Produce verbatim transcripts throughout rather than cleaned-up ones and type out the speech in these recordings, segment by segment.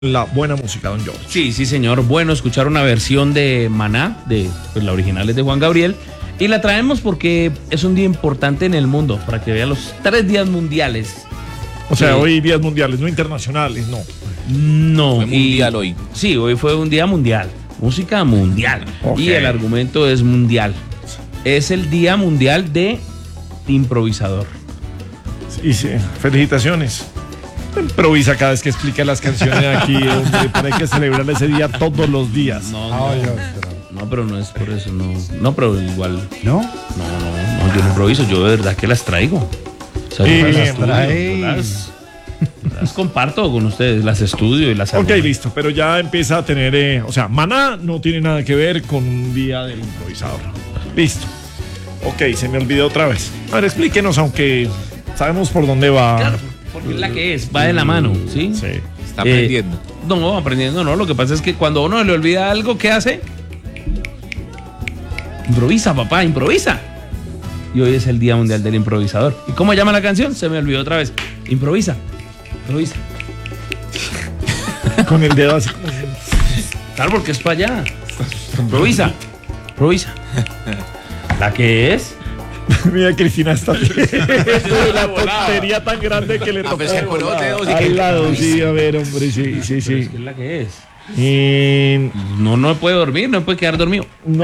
La buena música, don George. Sí, sí, señor. Bueno, escuchar una versión de Maná, de pues, la original es de Juan Gabriel, y la traemos porque es un día importante en el mundo, para que vean los tres días mundiales. O sea, Sí. hoy días mundiales, no internacionales, no. No. Fue mundial y, hoy. Sí, hoy fue un día mundial. Música mundial. Ok. Y el argumento es mundial. Es el Día Mundial de Improvisador. Y sí, felicitaciones. Improvisa cada vez que explica las canciones aquí, hombre, pero hay que celebrar ese día todos los días. No, no, no, pero no es por eso, no. No, pero igual. ¿No? No, no, no, yo no improviso, yo de verdad que las traigo. O sea, yo Eh, las estudio, trae. yo las, las comparto con ustedes, las estudio y las hago. Ok, listo, pero ya empieza a tener, eh, o sea, Maná no tiene nada que ver con un día del improvisador. Listo. Ok, se me olvidó otra vez. A ver, explíquenos, aunque sabemos por dónde va. Claro, porque es la que es, va de la mano, ¿sí? Sí. Está Eh, aprendiendo. No, aprendiendo no, lo que pasa es que cuando uno le olvida algo, ¿qué hace? Improvisa, papá, improvisa. Y hoy es el Día Mundial del Improvisador. ¿Y cómo llama la canción? Se me olvidó otra vez. Improvisa, improvisa. Con el dedo así. Claro, porque es para allá. Improvisa, improvisa. ¿La que es? Mira, Cristina está la tontería tan grande que le Ah, tocó pues que con los dedos y al que- lado. Sí, a ver, hombre, sí, sí, Pero sí. es que es la que es. Y No, no puede dormir, no puede quedar dormido. no,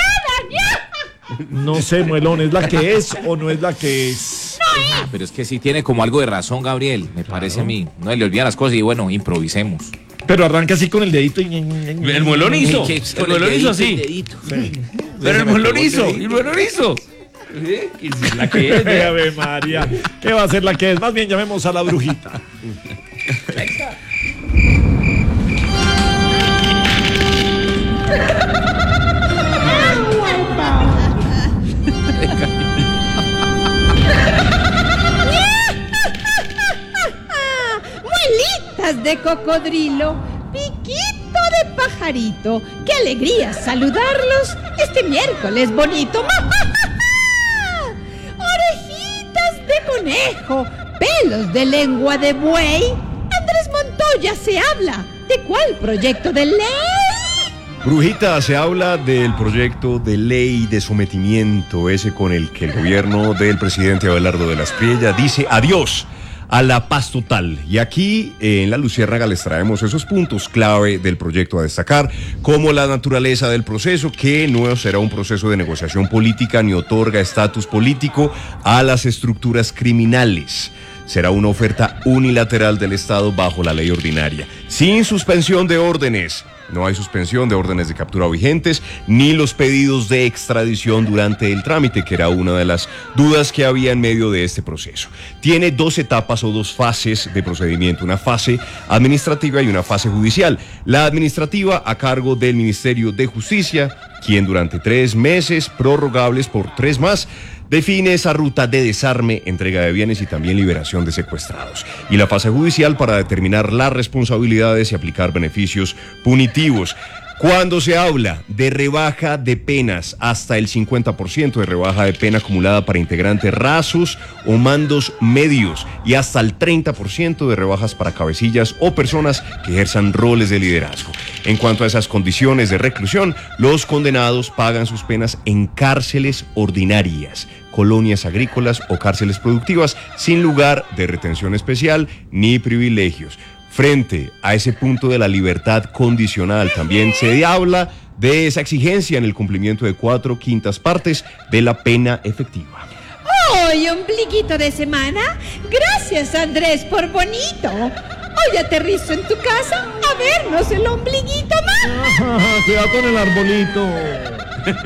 no sé, Muelón, ¿es la que es o no es la que es? Ah, pero es que sí tiene como algo de razón, Gabriel, me parece a mí. No le olvidan las cosas y bueno, improvisemos. Pero arranca así con el dedito y... El muelón hizo. Que- El con muelón dedito, hizo el así. dedito. Pero el muelón hizo. El muelón hizo. ¿Y si la que es? vea? Ave María, ¿qué va a ser la que es? Más bien llamemos a la brujita. Muelitas de cocodrilo, piquito de pajarito. ¡Qué alegría saludarlos este miércoles bonito! Orejitas de conejo, pelos de lengua de buey. Andrés Montoya se habla. ¿De cuál proyecto de ley? Brujita, se habla del proyecto de ley de sometimiento, ese con el que el gobierno del presidente Abelardo de la Espriella dice adiós a la paz total. Y aquí eh, en La Luciérnaga les traemos esos puntos clave del proyecto a destacar, como la naturaleza del proceso, que no será un proceso de negociación política ni otorga estatus político a las estructuras criminales. Será una oferta unilateral del Estado bajo la ley ordinaria, sin suspensión de órdenes. No hay suspensión de órdenes de captura vigentes, ni los pedidos de extradición durante el trámite, que era una de las dudas que había en medio de este proceso. Tiene dos etapas o dos fases de procedimiento, una fase administrativa y una fase judicial. La administrativa a cargo del Ministerio de Justicia, quien durante tres meses, prorrogables por tres más, define esa ruta de desarme, entrega de bienes y también liberación de secuestrados. Y la fase judicial para determinar las responsabilidades y aplicar beneficios punitivos. Cuando se habla de rebaja de penas, hasta el cincuenta por ciento de rebaja de pena acumulada para integrantes rasos o mandos medios y hasta el treinta por ciento de rebajas para cabecillas o personas que ejerzan roles de liderazgo. En cuanto a esas condiciones de reclusión, los condenados pagan sus penas en cárceles ordinarias, colonias agrícolas o cárceles productivas, sin lugar de retención especial ni privilegios. Frente a ese punto de la libertad condicional, también se habla de esa exigencia en el cumplimiento de cuatro quintas partes de la pena efectiva. ¡Hoy, ombliguito de semana! Gracias, Andrés, por bonito. Hoy aterrizo en tu casa a vernos el ombliguito más. Cuidado con el arbolito.